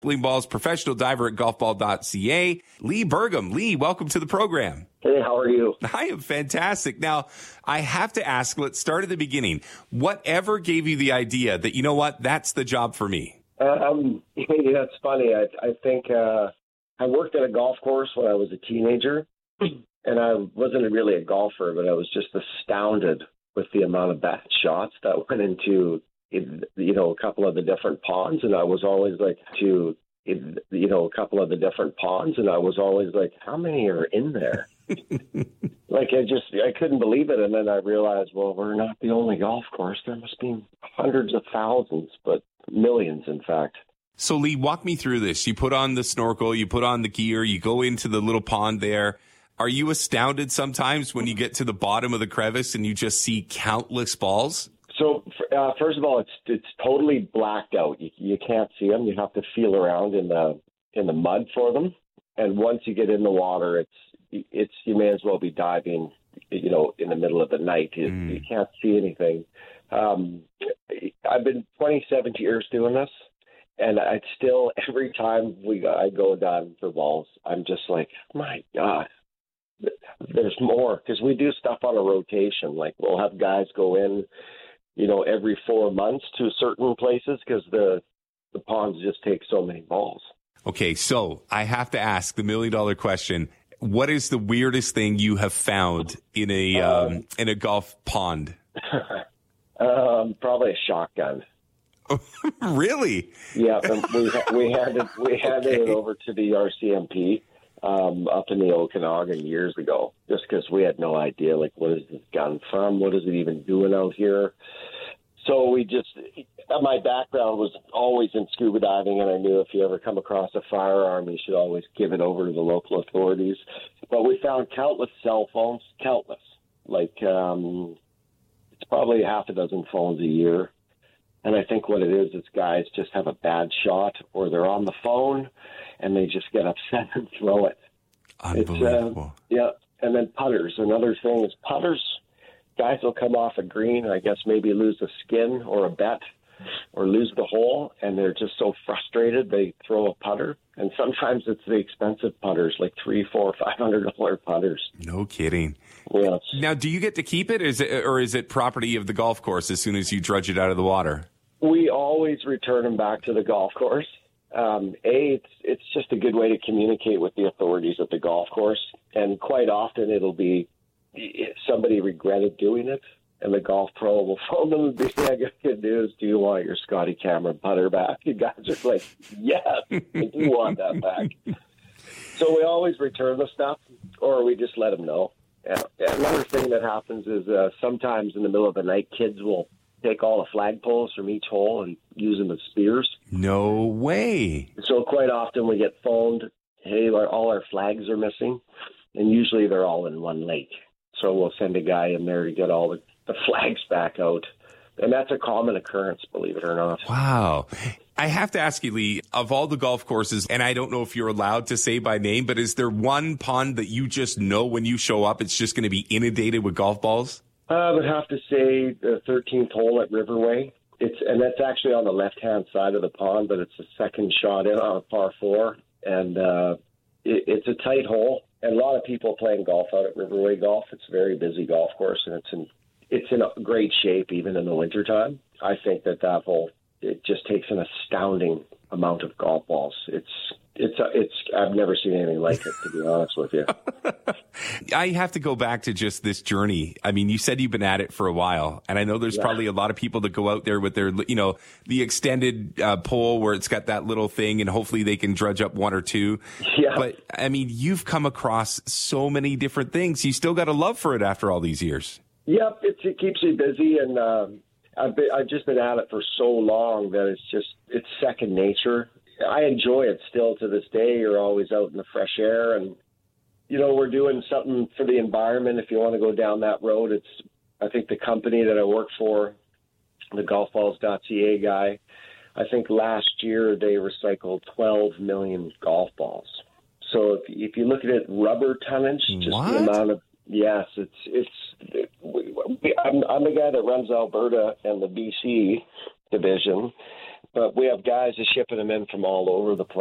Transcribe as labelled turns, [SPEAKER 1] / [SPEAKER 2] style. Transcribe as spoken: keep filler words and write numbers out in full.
[SPEAKER 1] Bowling balls, professional diver at golf ball dot c a. Lee Burgum. Lee, welcome to the program.
[SPEAKER 2] Hey, how are you?
[SPEAKER 1] I am fantastic. Now, I have to ask, let's start at the beginning. Whatever gave you the idea that, you know what, that's the job for me?
[SPEAKER 2] Um, yeah, it's funny. I, I think uh, I worked at a golf course when I was a teenager, and I wasn't really a golfer, but I was just astounded with the amount of bad shots that went into, you know, a couple of the different ponds, and I was always like, to, you know, a couple of the different ponds, and I was always like, how many are in there? Like, I just, I couldn't believe it, and then I realized, well, we're not the only golf course. There must be hundreds of thousands, but millions, in fact.
[SPEAKER 1] So, Lee, walk me through this. You put on the snorkel, you put on the gear, you go into the little pond there. Are you astounded sometimes when you get to the bottom of the crevice and you just see countless balls?
[SPEAKER 2] So, uh, first of all, it's it's totally blacked out. You, you can't see them. You have to feel around in the in the mud for them. And once you get in the water, it's it's you may as well be diving, you know, in the middle of the night. You, mm. you can't see anything. Um, I've been twenty-seven years doing this, and I still every time we I go down for balls, I'm just like, my God. There's more, because we do stuff on a rotation. Like, we'll have guys go in, you know, every four months to certain places because the the ponds just take so many balls.
[SPEAKER 1] Okay, so I have to ask the million dollar question: what is the weirdest thing you have found in a um, um, in a golf pond?
[SPEAKER 2] um, probably a shotgun.
[SPEAKER 1] Really?
[SPEAKER 2] Yeah, we we handed we handed okay. it over to the R C M P. Um, up in the Okanagan years ago, just because we had no idea, like, what is this gun from? What is it even doing out here? So we just, my background was always in scuba diving, and I knew if you ever come across a firearm, you should always give it over to the local authorities. But we found countless cell phones, countless. Like, um, it's probably half a dozen phones a year. And I think what it is is guys just have a bad shot, or they're on the phone and they just get upset and throw it.
[SPEAKER 1] Unbelievable.
[SPEAKER 2] It's, uh, yeah, and then putters. Another thing is putters. Guys will come off a green, I guess maybe lose a skin or a bet or lose the hole, and they're just so frustrated they throw a putter. And sometimes it's the expensive putters, like three, four, five hundred dollar putters.
[SPEAKER 1] No kidding.
[SPEAKER 2] Yes.
[SPEAKER 1] Now, do you get to keep it, is it, or is it property of the golf course as soon as you drudge it out of the water?
[SPEAKER 2] We always return them back to the golf course. Um, a, it's it's just a good way to communicate with the authorities at the golf course, and quite often it'll be somebody regretted doing it, and the golf pro will phone them and be like, good news, do you want your Scotty Cameron putter back? You guys are like, yes, I do want that back. So we always return the stuff, or we just let them know. And another thing that happens is uh, sometimes in the middle of the night, kids will take all the flagpoles from each hole and use them as spears.
[SPEAKER 1] No way.
[SPEAKER 2] So quite often we get phoned, hey, our, all our flags are missing, and usually they're all in one lake. So we'll send a guy in there to get all the, the flags back out. And that's a common occurrence, believe it or not.
[SPEAKER 1] Wow. I have to ask you, Lee, of all the golf courses, and I don't know if you're allowed to say by name, but is there one pond that you just know when you show up it's just going to be inundated with golf balls?
[SPEAKER 2] I would have to say the thirteenth hole at Riverway. It's and that's actually on the left-hand side of the pond, but it's the second shot in on a par four, and uh, it, it's a tight hole. And a lot of people playing golf out at Riverway Golf. It's a very busy golf course, and it's in it's in great shape even in the wintertime. I think that that hole, it just takes an astounding amount of golf balls. It's It's, it's, I've never seen anything like it, to be honest with you.
[SPEAKER 1] I have to go back to just this journey. I mean, you said you've been at it for a while, and I know there's yeah. probably a lot of people that go out there with their, you know, the extended uh, pole where it's got that little thing, and hopefully they can drudge up one or two.
[SPEAKER 2] Yeah.
[SPEAKER 1] But, I mean, you've come across so many different things. You still got a love for it after all these years.
[SPEAKER 2] Yep, it, it keeps you busy, and um, I've, been, I've just been at it for so long that it's just, it's second nature. I enjoy it still to this day. You're always out in the fresh air, and, you know, we're doing something for the environment. If you want to go down that road, it's, I think the company that I work for, the golf balls dot c a guy, I think last year they recycled twelve million golf balls. So if, if you look at it, rubber tonnage, just
[SPEAKER 1] what?
[SPEAKER 2] the amount of, yes, it's, it's, it, we, we, I'm, I'm the guy that runs Alberta and the B C division. but we have guys that shipping them in from all over the place.